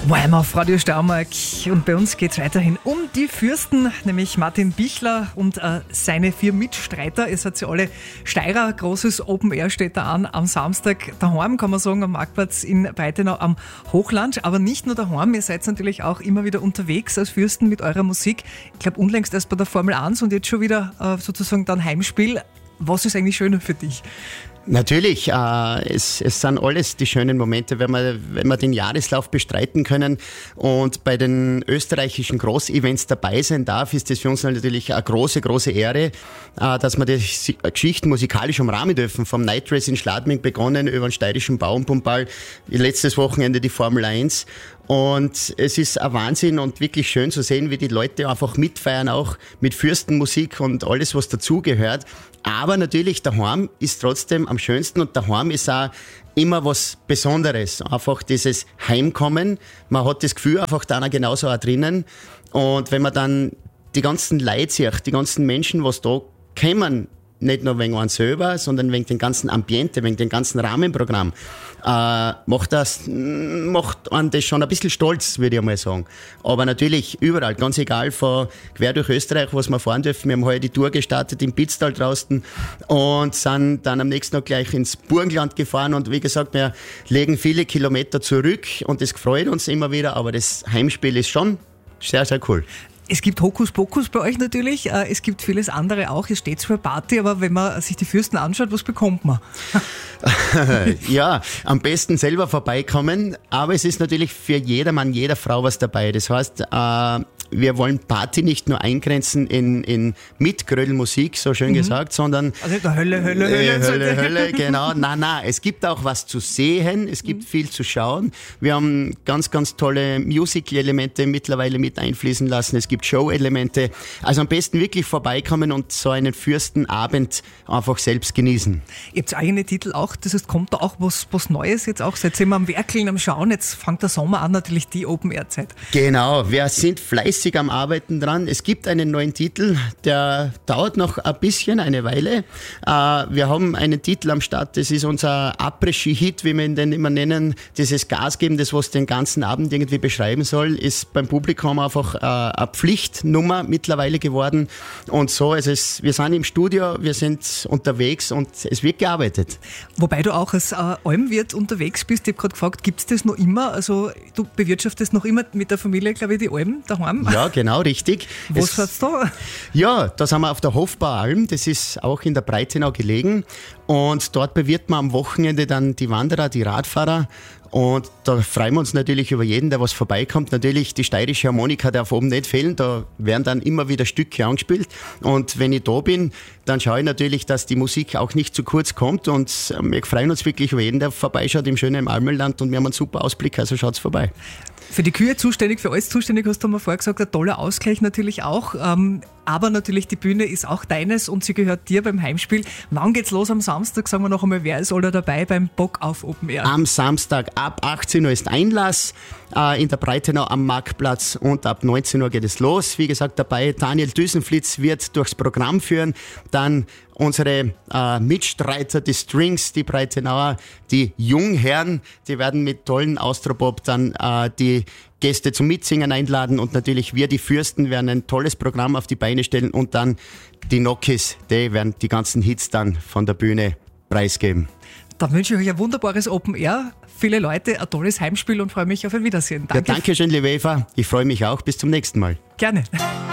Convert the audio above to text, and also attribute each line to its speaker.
Speaker 1: Wham! Auf Radio Steiermark. Und bei uns geht es weiterhin um die Fürsten, nämlich Martin Bichler und seine 4 Mitstreiter. Ihr seid ja alle Steirer. Großes Open Air steht da an am Samstag daheim, kann man sagen, am Marktplatz in Breitenau am Hochland. Aber nicht nur daheim, ihr seid natürlich auch immer wieder unterwegs als Fürsten mit eurer Musik. Ich glaube, unlängst erst bei der Formel 1 und jetzt schon wieder sozusagen dann Heimspiel. Was ist eigentlich schöner für dich?
Speaker 2: Natürlich, es sind alles die schönen Momente, wenn wir den Jahreslauf bestreiten können und bei den österreichischen Großevents dabei sein darf, ist das für uns natürlich eine große, große Ehre, dass wir die Geschichten musikalisch umrahmen dürfen. Vom Night Race in Schladming begonnen, über den steirischen Bauernpumpball, letztes Wochenende die Formel 1. Und es ist ein Wahnsinn und wirklich schön zu sehen, wie die Leute einfach mitfeiern, auch mit Fürstenmusik und alles, was dazugehört. Aber natürlich, daheim ist trotzdem am schönsten und daheim ist auch immer was Besonderes. Einfach dieses Heimkommen. Man hat das Gefühl, einfach da genauso auch drinnen. Und wenn man dann die ganzen Leute sieht, die ganzen Menschen, was da kommen, nicht nur wegen uns selber, sondern wegen dem ganzen Ambiente, wegen dem ganzen Rahmenprogramm, macht einen das schon ein bisschen stolz, würde ich mal sagen. Aber natürlich überall, ganz egal, von quer durch Österreich, was wir fahren dürfen. Wir haben heute die Tour gestartet im Pitztal draußen und sind dann am nächsten Tag gleich ins Burgenland gefahren und wie gesagt, wir legen viele Kilometer zurück und das freut uns immer wieder, aber das Heimspiel ist schon sehr, sehr cool.
Speaker 1: Es gibt Hokuspokus bei euch natürlich, es gibt vieles andere auch. Es steht zwar Party, aber wenn man sich die Fürsten anschaut, was bekommt man?
Speaker 2: Ja, am besten selber vorbeikommen, aber es ist natürlich für jedermann, jeder Frau was dabei. Das heißt, wir wollen Party nicht nur eingrenzen in Mitgrödelmusik, so schön gesagt, sondern
Speaker 1: also der Hölle,
Speaker 2: genau. Nein, es gibt auch was zu sehen, es gibt viel zu schauen. Wir haben ganz, ganz tolle Musical-Elemente mittlerweile mit einfließen lassen. Es gibt Show-Elemente. Also am besten wirklich vorbeikommen und so einen Fürstenabend einfach selbst genießen.
Speaker 1: Ihr habt eigene Titel auch, das heißt, kommt da auch was Neues jetzt auch? Seid ihr immer am Werkeln, am Schauen? Jetzt fängt der Sommer an, natürlich die Open-Air-Zeit.
Speaker 2: Genau, wir sind fleißig am Arbeiten dran. Es gibt einen neuen Titel, der dauert noch ein bisschen, eine Weile. Wir haben einen Titel am Start, das ist unser Après-Ski-Hit, wie wir ihn denn immer nennen. Dieses Gas geben, das was den ganzen Abend irgendwie beschreiben soll, ist beim Publikum einfach eine Pflichtnummer mittlerweile geworden. Und so, wir sind im Studio, wir sind unterwegs und es wird gearbeitet.
Speaker 1: Wobei du auch als Almwirt unterwegs bist. Ich habe gerade gefragt, gibt es das noch immer? Also du bewirtschaftest noch immer mit der Familie, glaube ich, die Alm daheim?
Speaker 2: Ja, genau, richtig.
Speaker 1: Wo seid ihr da?
Speaker 2: Ja, da sind wir auf der Hofbaualm, das ist auch in der Breitenau gelegen und dort bewirten wir am Wochenende dann die Wanderer, die Radfahrer und da freuen wir uns natürlich über jeden, der was vorbeikommt. Natürlich, die steirische Harmonika darf oben nicht fehlen, da werden dann immer wieder Stücke angespielt und wenn ich da bin, dann schaue ich natürlich, dass die Musik auch nicht zu kurz kommt und wir freuen uns wirklich über jeden, der vorbeischaut im schönen Almenland und wir haben einen super Ausblick, also schaut's vorbei.
Speaker 1: Für die Kühe zuständig, für alles zuständig, hast du mal vorher gesagt, ein toller Ausgleich natürlich auch. Aber natürlich, die Bühne ist auch deines und sie gehört dir beim Heimspiel. Wann geht's los am Samstag? Sagen wir noch einmal, wer ist alle dabei beim Bock auf Open Air?
Speaker 2: Am Samstag ab 18 Uhr ist Einlass in der Breitenau am Marktplatz und ab 19 Uhr geht es los. Wie gesagt, dabei Daniel Düsenflitz wird durchs Programm führen. Dann unsere Mitstreiter, die Strings, die Breitenauer, die Jungherren, die werden mit tollen Austropop dann die Gäste zum Mitsingen einladen und natürlich wir, die Fürsten, werden ein tolles Programm auf die Beine stellen und dann die Nokis, die werden die ganzen Hits dann von der Bühne preisgeben.
Speaker 1: Dann wünsche ich euch ein wunderbares Open Air, viele Leute, ein tolles Heimspiel und freue mich auf ein Wiedersehen.
Speaker 2: Danke. Ja, danke schön, liebe Eva. Ich freue mich auch. Bis zum nächsten Mal.
Speaker 1: Gerne.